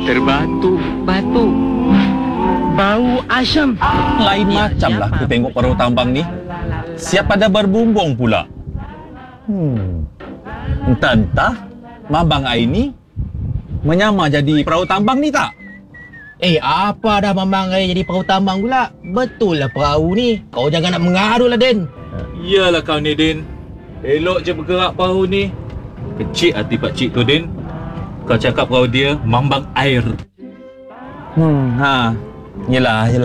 Terbatu. Batu. Bau asam. Lain macam lah aku tengok perahu tambang ni. Siap pada berbumbung pula. Entah-entah, Mambang Aini menyamar jadi perahu tambang ni tak? Apa dah Mamang jadi perahu tambang pula? Betul lah perahu ni. Kau jangan nak mengaruh lah, Den. Iyalah kau ni, Din. Elok je bergerak perahu ni. Kecil hati pakcik tu, Din. Kau cakap perahu dia mambang air. Yelah.